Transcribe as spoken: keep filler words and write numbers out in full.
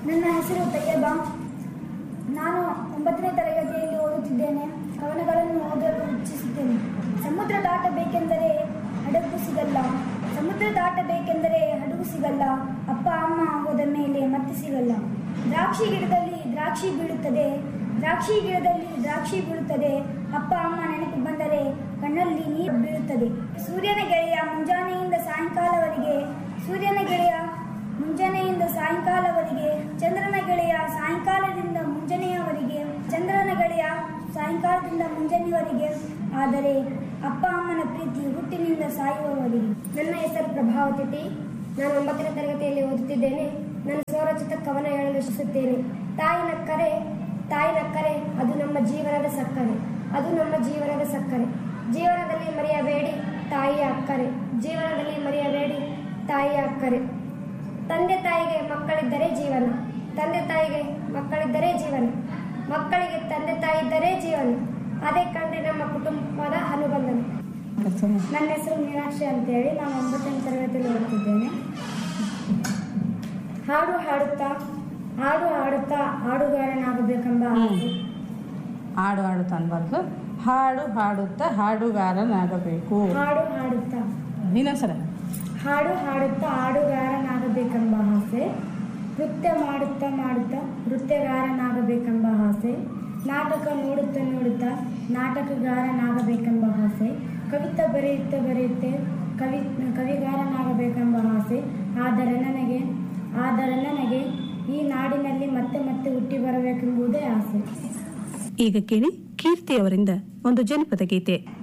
ನನ್ನ ಹೆಸರು ತಯ್ಯಬಾ. ನಾನು ಒಂಬತ್ತನೇ ತರಗತಿಯಲ್ಲಿ ಓದುತ್ತಿದ್ದೇನೆ. ಕವನಗಳನ್ನು ಓದಲು ಇಚ್ಛಿಸುತ್ತೇನೆ. ಸಮುದ್ರ ದಾಟಬೇಕೆಂದರೆ ಹಡಗು ಸಿಗಲ್ಲ, ಸಮುದ್ರ ದಾಟಬೇಕೆಂದರೆ ಹಡಗು ಸಿಗಲ್ಲ, ಅಪ್ಪ ಅಮ್ಮ ಹೋದ ಮೇಲೆ ಮತ್ತೆ ಸಿಗಲ್ಲ. ದ್ರಾಕ್ಷಿ ಗಿಡದಲ್ಲಿ ದ್ರಾಕ್ಷಿ ಬೀಳುತ್ತದೆ, ದ್ರಾಕ್ಷಿ ಗಿಡದಲ್ಲಿ ದ್ರಾಕ್ಷಿ ಬೀಳುತ್ತದೆ, ಅಪ್ಪ ಅಮ್ಮ ನೆನಪು ಬಂದರೆ ಕಣ್ಣಲ್ಲಿ ನೀರು ಬೀಳುತ್ತದೆ. ಸೂರ್ಯನ ಗೆಳೆಯ ಮುಂಜಾನೆಯಿಂದ ಸಾಯಂಕಾಲವರೆಗೆ, ಸೂರ್ಯನ ಗೆಳೆಯ ಮುಂಜಾನೆಯಿಂದ ಸಾಯಂಕಾಲವರೆಗೆ, ಚಂದ್ರನ ಗೆಳೆಯ ಸಾಯಂಕಾಲದಿಂದ ಮುಂಜಾನೆಯವರೆಗೆ, ಚಂದ್ರನ ಗೆಳೆಯ ಸಾಯಂಕಾಲದಿಂದ ಮುಂಜಾನೆಯವರೆಗೆ, ಆದರೆ ಅಪ್ಪ ಅಮ್ಮನ ಪ್ರೀತಿ ಹುಟ್ಟಿನಿಂದ ಸಾಯುವವರೆಗೆ. ನನ್ನ ಹೆಸರು ಪ್ರಭಾವತಿ. ನಾನು ಒಂಬತ್ತನೇ ತರಗತಿಯಲ್ಲಿ ಓದುತ್ತಿದ್ದೇನೆ. ನಾನು ಸ್ವರಚಿತ ಕವನ ಹೇಳಲು ಇಚ್ಛಿಸುತ್ತೇನೆ. ತಾಯಿ ನಕ್ಕರೆ, ತಾಯಿ ನಕ್ಕರೆ ಅದು ನಮ್ಮ ಜೀವನದ ಸಕ್ಕರೆ, ಅದು ನಮ್ಮ ಜೀವನದ ಸಕ್ಕರೆ. ಜೀವನದಲ್ಲಿ ಮರೆಯಬೇಡಿ ತಾಯಿಯ ಅಕ್ಕರೆ, ಜೀವನದಲ್ಲಿ ಮರೆಯಬೇಡಿ ತಾಯಿಯ ಅಕ್ಕರೆ. ತಂದೆ ತಾಯಿಗೆ ಮಕ್ಕಳಿದ್ದರೆ ಜೀವನ, ತಂದೆ ತಾಯಿಗೆ ಮಕ್ಕಳಿದ್ದರೆ ಜೀವನ, ಮಕ್ಕಳಿಗೆ ತಂದೆ ತಾಯಿ ಇದ್ದರೆ ಜೀವನ. ಅದೇ ಕಂಡ್ರೆ ನಮ್ಮ ಕುಟುಂಬದ ಅನುಬಂಧನ. ನನ್ನ ಹೆಸರು ಮೀನಾಕ್ಷಿ ಅಂತೇಳಿ. ನಾನು ಒಂಬತ್ತನೇ ತರಗತಿಯಲ್ಲಿ ಓದುತ್ತಿದ್ದೇನೆ. ಹಾಡು ಹಾಡುತ್ತಾ ಹಾಡು ಹಾಡುತ್ತಾ ಹಾಡುಗಾರನಾಗಬೇಕೆಂಬ ಆಸೆ. ಹಾಡು ಹಾಡುತ್ತಾ ಅನ್ಬಾರ್ದು, ಹಾಡು ಹಾಡುತ್ತಾ ಹಾಡುಗಾರನಾಗಬೇಕು. ಹಾಡು ಹಾಡುತ್ತಾ ಇನ್ನೊಂದ್ಸಲ ಹಾಡು ಹಾಡುತ್ತಾ ಹಾಡುಗಾರನಾಗಬೇಕೆಂಬ ಆಸೆ. ನೃತ್ಯ ಮಾಡುತ್ತಾ ಮಾಡುತ್ತಾ ನೃತ್ಯಗಾರನಾಗಬೇಕೆಂಬ ಆಸೆ. ನಾಟಕ ನೋಡುತ್ತಾ ನೋಡುತ್ತಾ ನಾಟಕಗಾರನಾಗಬೇಕೆಂಬ ಆಸೆ. ಕವಿತೆ ಬರೆಯುತ್ತಾ ಬರೆಯುತ್ತೆ ಕವಿ ಕವಿಗಾರನಾಗಬೇಕೆಂಬ ಆಸೆ. ಆದರೆ ನನಗೆ ಆದರೆ ನನಗೆ ಈ ನಾಡಿನಲ್ಲಿ ಮತ್ತೆ ಮತ್ತೆ ಹುಟ್ಟಿ ಬರಬೇಕೆಂಬುದೇ ಆಸೆ. ಈಗ ಕೇಳಿ ಕೀರ್ತಿ ಅವರಿಂದ ಒಂದು ಜನಪದ ಗೀತೆ.